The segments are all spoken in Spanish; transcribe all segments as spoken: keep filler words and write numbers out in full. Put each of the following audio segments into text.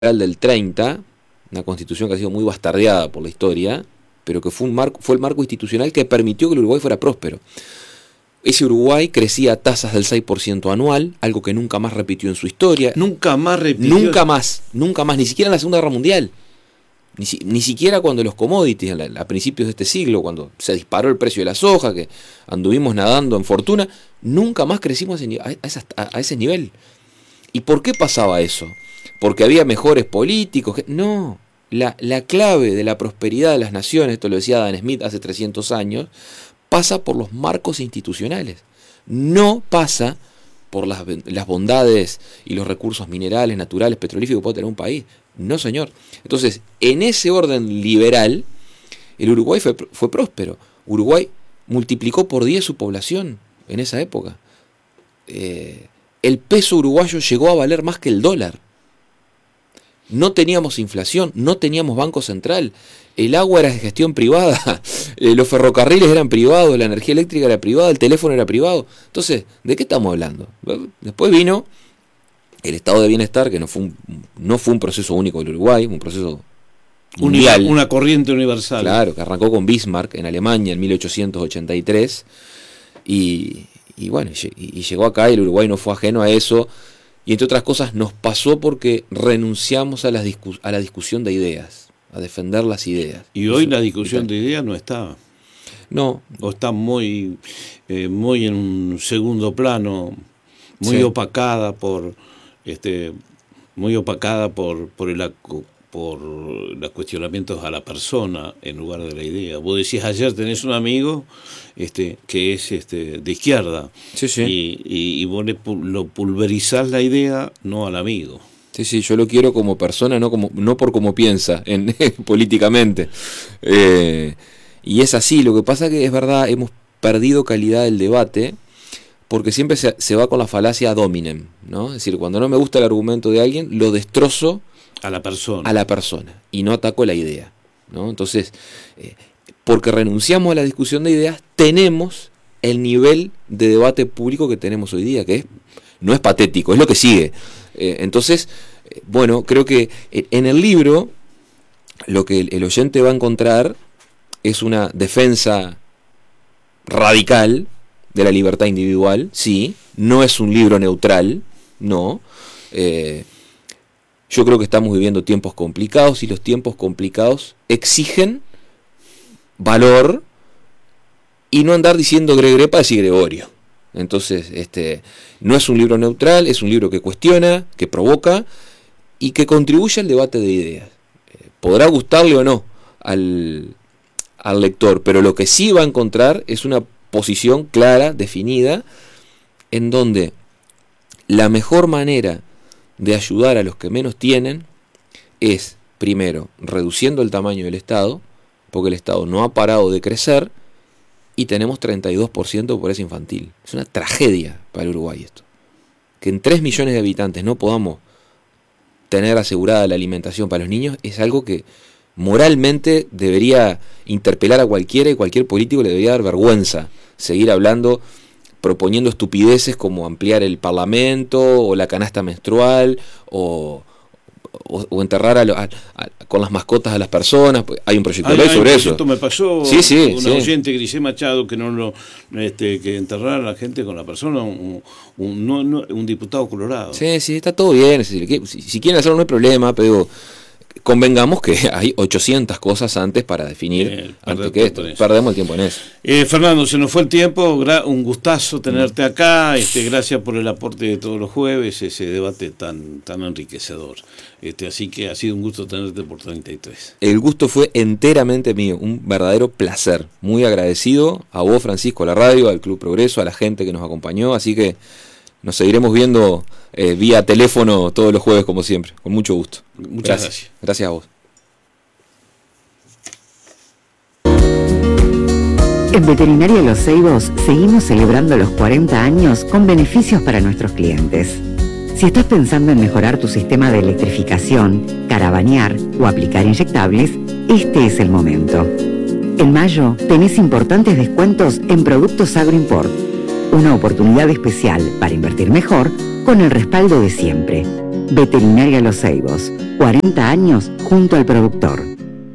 del treinta, una constitución que ha sido muy bastardeada por la historia, pero que fue, un marco, fue el marco institucional que permitió que el Uruguay fuera próspero. Ese Uruguay crecía a tasas del seis por ciento anual, algo que nunca más repitió en su historia. Nunca más repitió. Nunca más, nunca más, ni siquiera en la Segunda Guerra Mundial. Ni, ni siquiera cuando los commodities, a, a principios de este siglo, cuando se disparó el precio de la soja, que anduvimos nadando en fortuna, nunca más crecimos a, a, a ese nivel. ¿Y por qué pasaba eso? ¿Porque había mejores políticos? No, la, la clave de la prosperidad de las naciones, esto lo decía Adam Smith hace trescientos años, pasa por los marcos institucionales. No pasa por las, las bondades y los recursos minerales, naturales, petrolíferos que puede tener un país. No, señor. Entonces, en ese orden liberal, el Uruguay fue, fue próspero. Uruguay multiplicó por diez su población en esa época. Eh, el peso uruguayo llegó a valer más que el dólar. No teníamos inflación, no teníamos banco central, el agua era de gestión privada, eh, los ferrocarriles eran privados, la energía eléctrica era privada, el teléfono era privado. Entonces, ¿de qué estamos hablando? Después vino el estado de bienestar, que no fue un, no fue un proceso único del Uruguay, un proceso mundial. Una, una corriente universal. Claro, que arrancó con Bismarck en Alemania en mil ochocientos ochenta y tres, y, y bueno, y, y llegó acá y el Uruguay no fue ajeno a eso. Y entre otras cosas nos pasó porque renunciamos a la, discus a la discusión de ideas, a defender las ideas. Y hoy la discusión de ideas no está. No. O está muy, eh, muy en un segundo plano, muy sí. opacada por, este, muy opacada por, por el por los cuestionamientos a la persona en lugar de la idea. Vos decís, ayer tenés un amigo este, que es este, de izquierda, sí, sí. Y, y, y vos le, lo pulverizás la idea, no al amigo. Sí, sí, yo lo quiero como persona, no como no por cómo piensa en, políticamente. Eh, y es así, lo que pasa que es verdad, hemos perdido calidad del debate, porque siempre se, se va con la falacia ad hominem, ¿no? Es decir, cuando no me gusta el argumento de alguien, lo destrozo a la persona. A la persona, y no ataco la idea, ¿no? Entonces, eh, porque renunciamos a la discusión de ideas, tenemos el nivel de debate público que tenemos hoy día, que es, no es patético, es lo que sigue. Eh, entonces, eh, bueno, creo que en el libro lo que el, el oyente va a encontrar es una defensa radical de la libertad individual, sí, no es un libro neutral, no. Eh, Yo creo que estamos viviendo tiempos complicados y los tiempos complicados exigen valor y no andar diciendo gregre para decir Gregorio. Entonces, este, no es un libro neutral, es un libro que cuestiona, que provoca y que contribuye al debate de ideas. Eh, podrá gustarle o no al, al lector, pero lo que sí va a encontrar es una posición clara, definida, en donde la mejor manera de ayudar a los que menos tienen es, primero, reduciendo el tamaño del Estado, porque el Estado no ha parado de crecer y tenemos treinta y dos por ciento de pobreza infantil. Es una tragedia para el Uruguay esto. Que en tres millones de habitantes no podamos tener asegurada la alimentación para los niños es algo que moralmente debería interpelar a cualquiera y cualquier político le debería dar vergüenza seguir hablando, proponiendo estupideces como ampliar el parlamento o la canasta menstrual o, o, o enterrar a lo, a, a, con las mascotas a las personas. Hay un proyecto de ley sobre eso. Esto me pasó sí, sí, un sí. oyente, Grisé Machado, que no lo este, que enterrar a la gente con la persona, un, un, no, no, un diputado colorado. Sí, sí, está todo bien. Si, si, si quieren hacerlo no hay problema, pero convengamos que hay ochocientas cosas antes para definir eh, antes que esto. Perdemos el tiempo en eso. Eh, Fernando, se nos fue el tiempo, un gustazo tenerte acá, este, gracias por el aporte de todos los jueves, ese debate tan, tan enriquecedor. Este, así que ha sido un gusto tenerte por treinta y tres. El gusto fue enteramente mío, un verdadero placer. Muy agradecido a vos, Francisco, a la radio, al Club Progreso, a la gente que nos acompañó, así que nos seguiremos viendo eh, vía teléfono todos los jueves como siempre, con mucho gusto. Muchas gracias. Gracias, gracias a vos. En Veterinaria Los Ceibos seguimos celebrando los cuarenta años con beneficios para nuestros clientes. Si estás pensando en mejorar tu sistema de electrificación, caravanear o aplicar inyectables, este es el momento. En mayo tenés importantes descuentos en productos Agroimport. Una oportunidad especial para invertir mejor con el respaldo de siempre. Veterinaria Los Ceibos, cuarenta años junto al productor.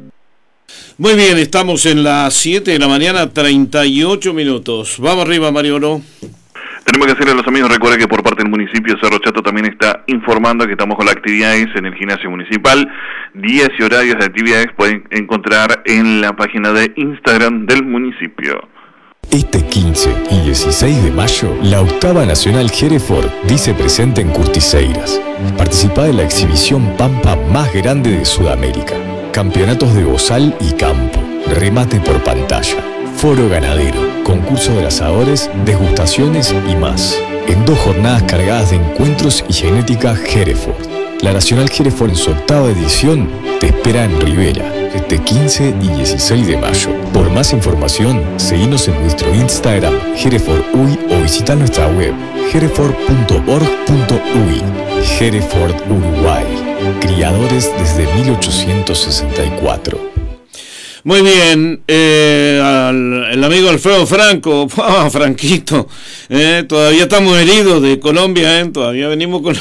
Muy bien, estamos en las siete de la mañana, treinta y ocho minutos. Vamos arriba, Mariolo. Tenemos que hacerle a los amigos, recuerda que por parte del municipio Cerro Chato también está informando que estamos con las actividades en el gimnasio municipal. Días y horarios de actividades pueden encontrar en la página de Instagram del municipio. Este quince y dieciséis de mayo, la octava Nacional Hereford dice presente en Curtiseiras. Participa en la exhibición Pampa más grande de Sudamérica. Campeonatos de bozal y campo, remate por pantalla, foro ganadero, concurso de asadores, degustaciones y más. En dos jornadas cargadas de encuentros y genética Hereford. La Nacional Hereford en su octava edición te espera en Rivera, este quince y dieciséis de mayo. Por más información, seguinos en nuestro Instagram, Hereford U Y, o visita nuestra web, hereford punto org punto u y. Hereford Uruguay, criadores desde mil ochocientos sesenta y cuatro. Muy bien, eh, al, el amigo Alfredo Franco, oh, Franquito, eh, todavía estamos heridos de Colombia, eh, todavía venimos con...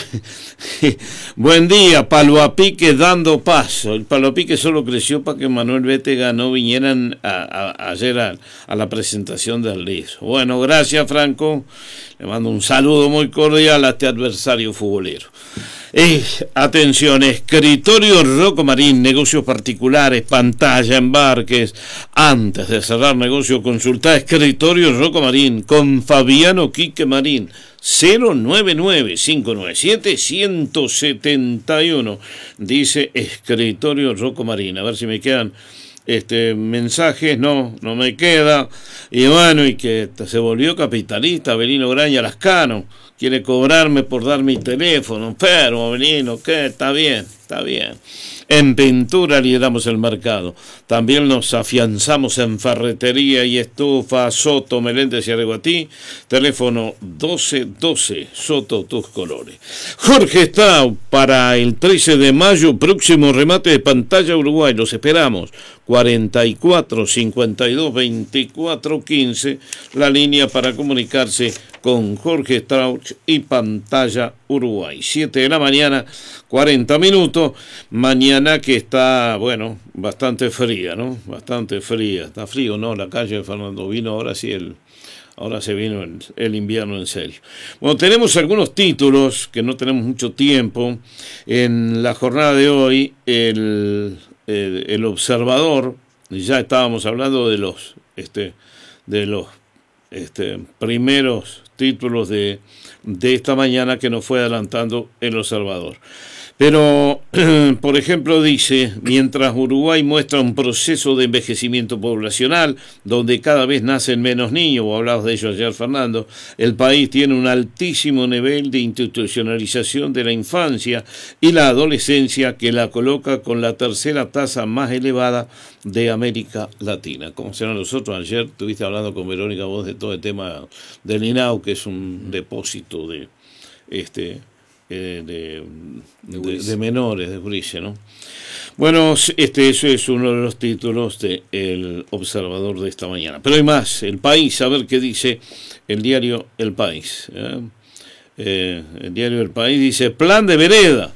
Buen día, Palo a Pique dando paso. El Palo a Pique solo creció para que Manuel Bétega no vinieran a, a, ayer a, a la presentación del liso. Bueno, gracias, Franco, le mando un saludo muy cordial a este adversario futbolero. Eh, atención, Escritorio Rocco Marín, negocios particulares, pantalla, embarques. Antes de cerrar negocio, consulta Escritorio Rocco Marín con Fabiano Quique Marín, cero nueve nueve, cinco nueve siete, uno siete uno. Dice Escritorio Rocco Marín. A ver si me quedan este mensajes. No, no me queda. Y bueno, y que se volvió capitalista Avelino Graña Lascano. Quiere cobrarme por dar mi teléfono, pero Avelino, ¿qué? Está bien, está bien. En pintura lideramos el mercado. También nos afianzamos en ferretería y estufa Soto, Meléndez y Areguatí. Teléfono doce doce, Soto, tus colores. Jorge Stau, para el trece de mayo, próximo remate de pantalla Uruguay. Los esperamos. cuarenta y cuatro, cincuenta y dos, veinticuatro, quince, la línea para comunicarse con Jorge Strauch y Pantalla Uruguay. siete de la mañana, cuarenta minutos. Mañana que está, bueno, bastante fría, ¿no? Bastante fría. Está frío, ¿no? La calle de Fernando vino, ahora sí el... Ahora se vino el, el invierno en serio. Bueno, tenemos algunos títulos, que no tenemos mucho tiempo. En la jornada de hoy, el... El, el Observador, ya estábamos hablando de los este de los este primeros títulos de, de esta mañana que nos fue adelantando el Observador. Pero, por ejemplo, dice, mientras Uruguay muestra un proceso de envejecimiento poblacional, donde cada vez nacen menos niños, o hablabas de ello ayer, Fernando, el país tiene un altísimo nivel de institucionalización de la infancia y la adolescencia que la coloca con la tercera tasa más elevada de América Latina. Como serán nosotros, ayer estuviste hablando con Verónica vos de todo el tema del I N A U, que es un depósito de... este Eh, de, de, de menores, de gurises, ¿no? Bueno, este, eso es uno de los títulos de El Observador de esta mañana. Pero hay más, El País, a ver qué dice el diario El País. ¿eh? Eh, el diario El País dice, plan de vereda.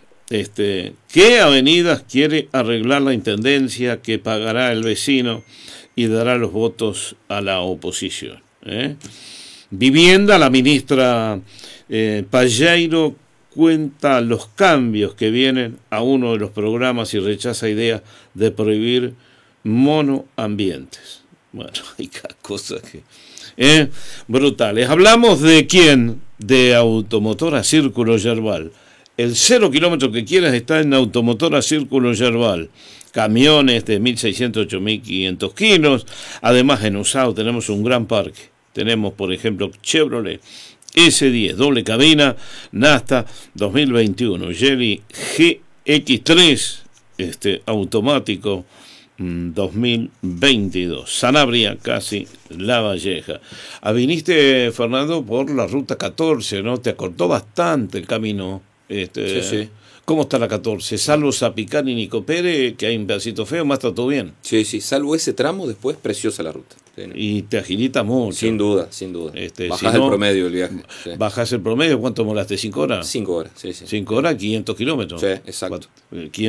Este, ¿qué avenidas quiere arreglar la intendencia que pagará el vecino y dará los votos a la oposición? ¿eh? Vivienda, la ministra eh, Palleiro cuenta los cambios que vienen a uno de los programas y rechaza ideas de prohibir monoambientes. Bueno, hay cosas que... ¿eh? brutales. Hablamos de quién, de Automotora Círculo Yerbal. El cero kilómetro que quieras está en Automotora Círculo Yerbal. Camiones de mil seiscientos a ocho mil quinientos kilos. Además, en usado tenemos un gran parque. Tenemos, por ejemplo, Chevrolet ese diez, doble cabina, Nasta dos mil veintiuno, Jelly G X tres, este, automático mmm, dos mil veintidós, Sanabria, casi La Valleja. Ah, viniste, Fernando, por la ruta catorce, ¿no? Te acortó bastante el camino. Este, sí, sí. ¿Cómo está la catorce? Salvo Zapicán y Nico Pérez, que hay un pedacito feo, más está todo bien. Sí, sí, salvo ese tramo, después preciosa la ruta. Sí, no. Y te agilita mucho. Sin duda, sin duda. Este, Bajás si no, el promedio del viaje. Sí. Bajás el promedio, ¿cuánto molaste? ¿Cinco horas? Cinco horas, sí, sí. Cinco horas, quinientos kilómetros. Sí, exacto.